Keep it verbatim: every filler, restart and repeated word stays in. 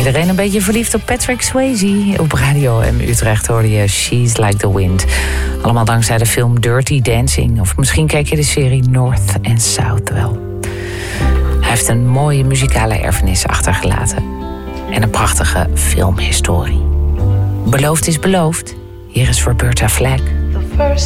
Iedereen een beetje verliefd op Patrick Swayze. Op Radio M Utrecht hoorde je She's Like the Wind. Allemaal dankzij de film Dirty Dancing. Of misschien kijk je de serie North and South wel. Hij heeft een mooie muzikale erfenis achtergelaten. En een prachtige filmhistorie. Beloofd is beloofd. Hier is Roberta Flack.